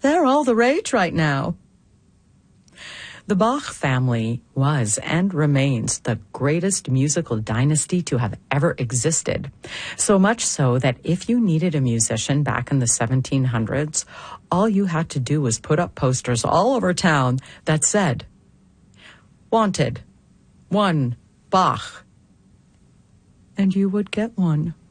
They're all the rage right now. The Bach family was and remains the greatest musical dynasty to have ever existed. So much so that if you needed a musician back in the 1700s, all you had to do was put up posters all over town that said, "Wanted, one Bach," and you would get one.